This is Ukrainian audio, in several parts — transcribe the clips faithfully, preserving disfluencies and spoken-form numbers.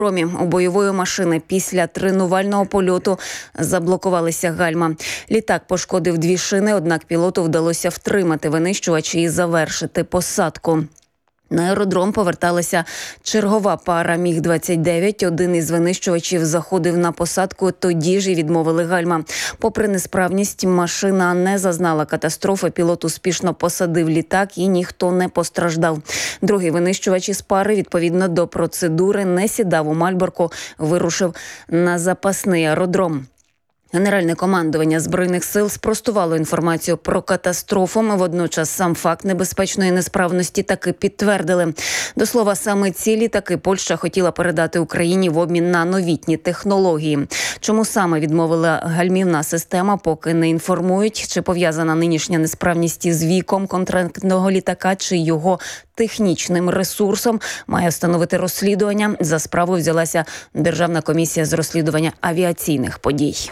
У бойової машини після тренувального польоту заблокувалися гальма. Літак пошкодив дві шини, однак пілоту вдалося втримати винищувач і завершити посадку. На аеродром поверталася чергова пара міг двадцять дев'ять. Один із винищувачів заходив на посадку, тоді ж і відмовили гальма. Попри несправність, машина не зазнала катастрофи. Пілот успішно посадив літак і ніхто не постраждав. Другий винищувач із пари, відповідно до процедури, не сідав у Мальборку, вирушив на запасний аеродром. Генеральне командування Збройних сил спростувало інформацію про катастрофу. Водночас сам факт небезпечної несправності таки підтвердили. До слова, саме ці літаки Польща хотіла передати Україні в обмін на новітні технології. Чому саме відмовила гальмівна система, поки не інформують. Чи пов'язана нинішня несправність із віком контрактного літака, чи його технічним ресурсом, має встановити розслідування. За справу взялася Державна комісія з розслідування авіаційних подій.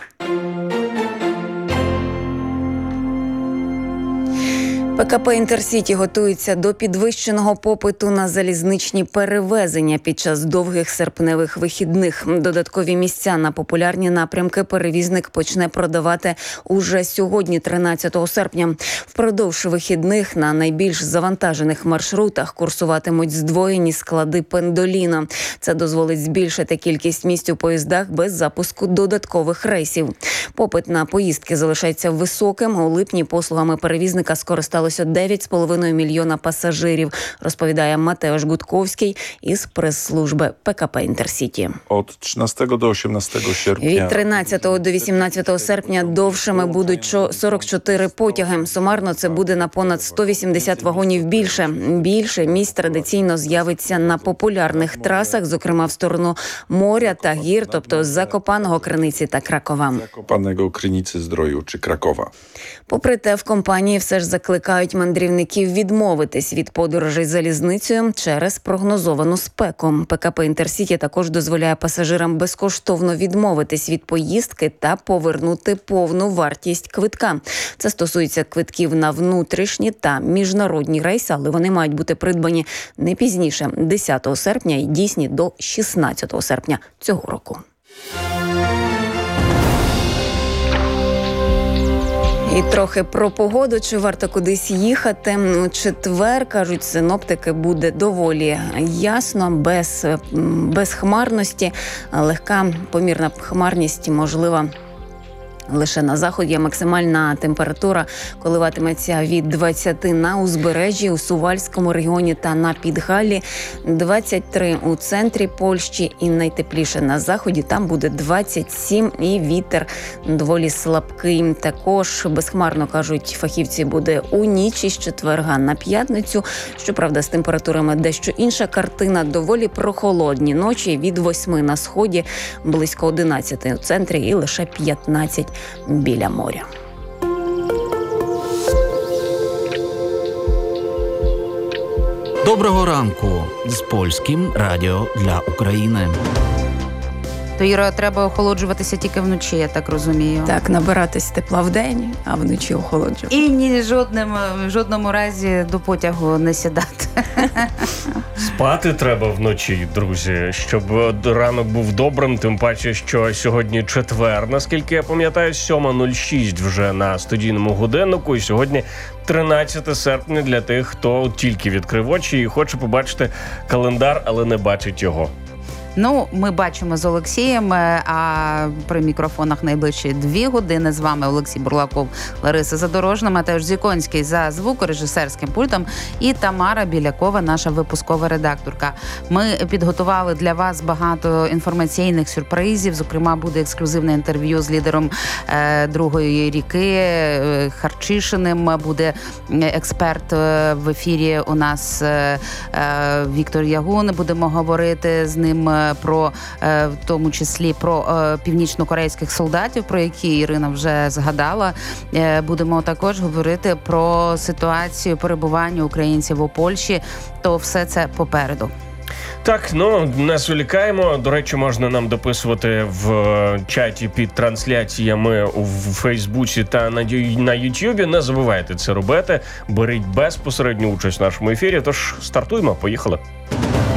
ПКП «Інтерсіті» готується до підвищеного попиту на залізничні перевезення під час довгих серпневих вихідних. Додаткові місця на популярні напрямки перевізник почне продавати уже сьогодні, тринадцятого серпня. Впродовж вихідних на найбільш завантажених маршрутах курсуватимуть здвоєні склади «Пендоліно». Це дозволить збільшити кількість місць у поїздах без запуску додаткових рейсів. Попит на поїздки залишається високим. У липні послугами перевізника скористалося дев'ять з половиною мільйона пасажирів, розповідає Матеуш Гудковський із прес-служби ПКП «Інтерсіті». От тринадцятого до вісімнадцятого серпня. Від тринадцятого до вісімнадцятого серпня довшими будуть сорок чотири потяги. Сумарно це буде на понад сто вісімдесят вагонів більше. Більше місць традиційно з'явиться на популярних трасах, зокрема в сторону моря та гір, тобто з Закопаного, Криниці та Кракова. Закопаного, Криниці, Здрою чи Кракова. Попри те, в компанії все ж закликають мандрівників відмовитись від подорожей залізницею через прогнозовану спеку. ПКП «Інтерсіті» також дозволяє пасажирам безкоштовно відмовитись від поїздки та повернути повну вартість квитка. Це стосується квитків на внутрішні та міжнародні рейси, але вони мають бути придбані не пізніше десятого серпня і дійсні до шістнадцятого серпня цього року. І трохи про погоду, чи варто кудись їхати. У четвер, кажуть синоптики, буде доволі ясно, без, без хмарності. Легка помірна хмарність можлива лише на заході. Максимальна температура коливатиметься від двадцяти на узбережжі, у Сувальському регіоні та на Підгаллі, двадцять три у центрі Польщі і найтепліше на заході, там буде двадцять сім і вітер доволі слабкий. Також безхмарно, кажуть фахівці, буде у ніч із четверга на п'ятницю. Щоправда, з температурами дещо інша картина, доволі прохолодні ночі від восьми на сході, близько одинадцяти у центрі і лише п'ятнадцять біля моря. Доброго ранку з Польським радіо для України. То, Іро, треба охолоджуватися тільки вночі, я так розумію. Так, набиратись тепла вдень, а вночі охолоджувати. І ні жодним, в жодному разі до потягу не сідати. Спати треба вночі, друзі, щоб ранок був добрим, тим паче, що сьогодні четвер, наскільки я пам'ятаю, сьома нуль шість вже на студійному годиннику, і сьогодні тринадцяте серпня для тих, хто тільки відкрив очі і хоче побачити календар, але не бачить його. Ну, ми бачимо з Олексієм, а при мікрофонах найближчі дві години з вами Олексій Бурлаков, Лариса Задорожна, Матеуш Зіконський за звукорежисерським пультом і Тамара Білякова, наша випускова редакторка. Ми підготували для вас багато інформаційних сюрпризів, зокрема буде ексклюзивне інтерв'ю з лідером е, Другої ріки е, Харчишиним, буде експерт е, в ефірі у нас е, е, Віктор Ягун, будемо говорити з ним про, в тому числі, про північно-корейських солдатів, про які Ірина вже згадала. Будемо також говорити про ситуацію перебування українців у Польщі, то все це попереду. Так, ну, не зволікаємо. До речі, можна нам дописувати в чаті під трансляціями у Фейсбуці та на Ютубі. Не забувайте це робити. Беріть безпосередню участь в нашому ефірі. Тож стартуємо, поїхали.